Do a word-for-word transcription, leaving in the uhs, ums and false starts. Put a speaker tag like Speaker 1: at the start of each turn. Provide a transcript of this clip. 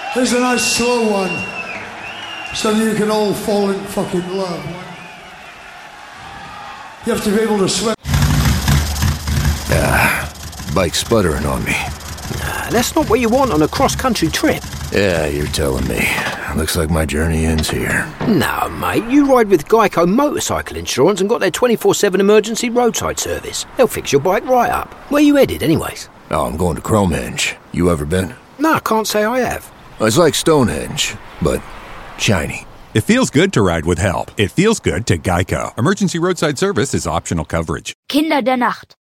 Speaker 1: Here's a nice slow one. Something you can all fall in fucking love. You have to be able to swim.
Speaker 2: Ah, bike sputtering on me.
Speaker 3: Nah, that's not what you want on a cross-country trip.
Speaker 2: Yeah, you're telling me. Looks like my journey ends here.
Speaker 3: No, mate, you ride with Geico Motorcycle Insurance and got their twenty-four seven emergency roadside service. They'll fix your bike right up. Where you headed, anyways?
Speaker 2: Oh, I'm going to Cromehenge. You ever been?
Speaker 3: No, I can't say I have.
Speaker 2: It's like Stonehenge, but shiny.
Speaker 4: It feels good to ride with help. It feels good to Geico. Emergency roadside service is optional coverage.
Speaker 5: Kinder der Nacht.